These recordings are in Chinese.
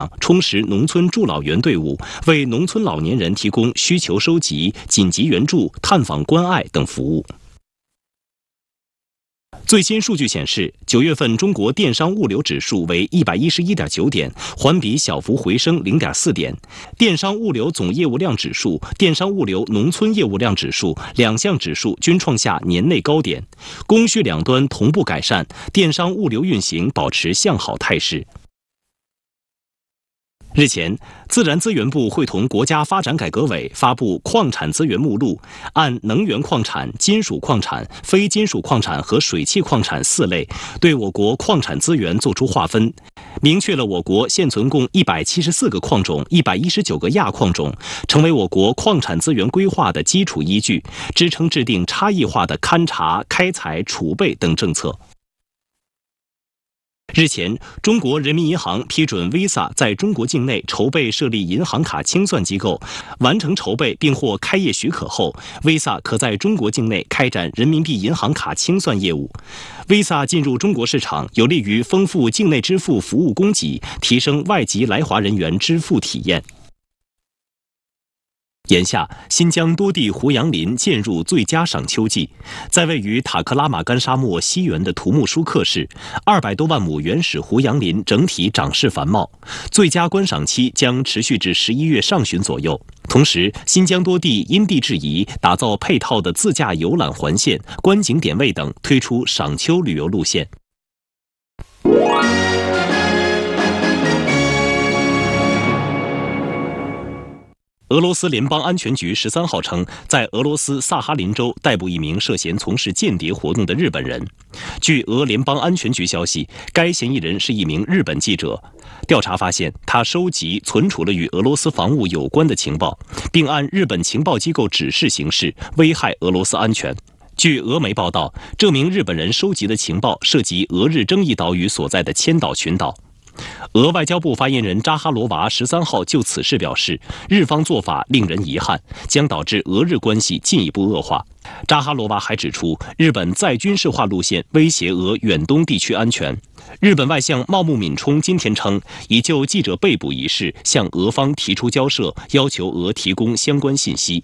充实农村助老援队伍，为农村老年人提供需求收集、紧急援助、探访关爱等服务。最新数据显示，9月份中国电商物流指数为111.9点，环比小幅回升0.4点。电商物流总业务量指数、电商物流农村业务量指数两项指数均创下年内高点，供需两端同步改善，电商物流运行保持向好态势。日前，自然资源部会同国家发展改革委发布矿产资源目录，按能源矿产、金属矿产、非金属矿产和水汽矿产4类，对我国矿产资源作出划分，明确了我国现存共174个矿种、119个亚矿种，成为我国矿产资源规划的基础依据，支撑制定差异化的勘察、开采、储备等政策。日前，中国人民银行批准 Visa 在中国境内筹备设立银行卡清算机构，完成筹备并获开业许可后 ，Visa 可在中国境内开展人民币银行卡清算业务。Visa 进入中国市场，有利于丰富境内支付服务供给，提升外籍来华人员支付体验。眼下，新疆多地胡杨林渐入最佳赏秋季。在位于塔克拉玛干沙漠西缘的图木舒克市，200多万亩原始胡杨林整体长势繁茂，最佳观赏期将持续至11月上旬左右。同时，新疆多地因地制宜，打造配套的自驾游览环线、观景点位等，推出赏秋旅游路线。俄罗斯联邦安全局13号称，在俄罗斯萨哈林州逮捕一名涉嫌从事间谍活动的日本人。据俄联邦安全局消息，该嫌疑人是一名日本记者。调查发现，他收集、存储了与俄罗斯防务有关的情报，并按日本情报机构指示行事，危害俄罗斯安全。据俄媒报道，这名日本人收集的情报涉及俄日争议岛屿所在的千岛群岛。俄外交部发言人扎哈罗娃13号就此事表示，日方做法令人遗憾，将导致俄日关系进一步恶化。扎哈罗娃还指出，日本再军事化路线威胁俄远东地区安全。日本外相茂木敏充今天称，已就记者被捕一事向俄方提出交涉，要求俄提供相关信息。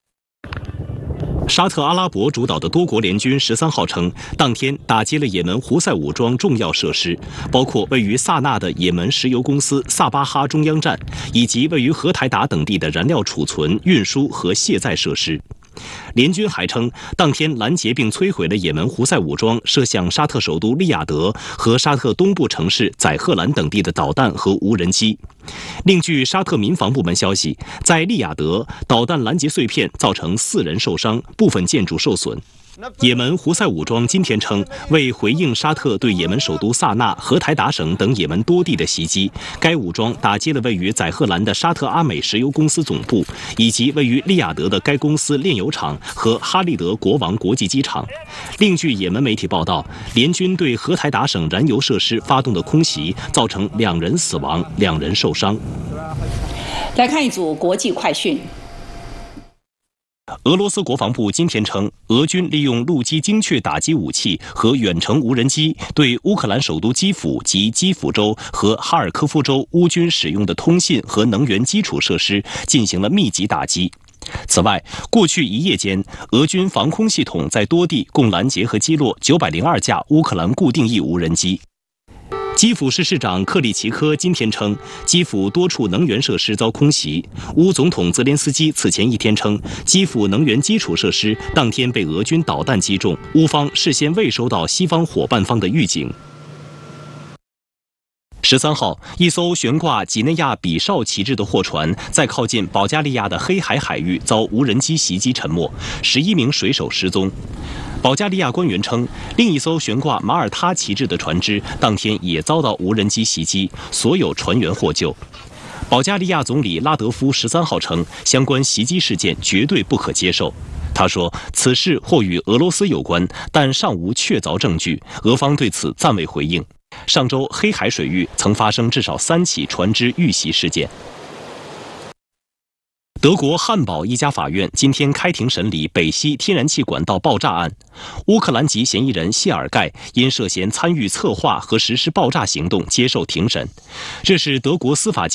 沙特阿拉伯主导的多国联军13号称，当天打击了也门胡塞武装重要设施，包括位于萨那的也门石油公司萨巴哈中央站，以及位于荷台达等地的燃料储存、运输和卸载设施。联军还称，当天拦截并摧毁了也门胡塞武装射向沙特首都利雅得和沙特东部城市载赫兰等地的导弹和无人机。另据沙特民防部门消息，在利雅得，导弹拦截碎片造成4人受伤，部分建筑受损。也门胡塞武装今天称，为回应沙特对也门首都萨那、荷台达省等也门多地的袭击，该武装打击了位于载赫兰的沙特阿美石油公司总部，以及位于利雅得的该公司炼油厂和哈利德国王国际机场。另据也门媒体报道，联军对荷台达省燃油设施发动的空袭，造成2人死亡，2人受伤。 来看一组国际快讯。 俄罗斯国防部今天称，俄军利用陆基精确打击武器和远程无人机，对乌克兰首都基辅及基辅州和哈尔科夫州乌军使用的通信和能源基础设施进行了密集打击。此外，过去1夜间，俄军防空系统在多地共拦截和击落902架乌克兰固定翼无人机。基辅市市长克里奇科今天称，基辅多处能源设施遭空袭。乌总统泽连斯基此前1天称，基辅能源基础设施当天被俄军导弹击中，乌方事先未收到西方伙伴方的预警。13号，一艘悬挂几内亚比绍旗帜的货船在靠近保加利亚的黑海海域遭无人机袭击沉没，11名水手失踪。保加利亚官员称，另一艘悬挂马耳他旗帜的船只当天也遭到无人机袭击，所有船员获救。保加利亚总理拉德夫13号称，相关袭击事件绝对不可接受。他说，此事或与俄罗斯有关，但尚无确凿证据，俄方对此暂未回应。上周，黑海水域曾发生至少3起船只遇袭事件。 德国汉堡一家法院今天开庭审理北溪天然气管道爆炸案，乌克兰籍嫌疑人谢尔盖因涉嫌参与策划和实施爆炸行动接受庭审。这是德国司法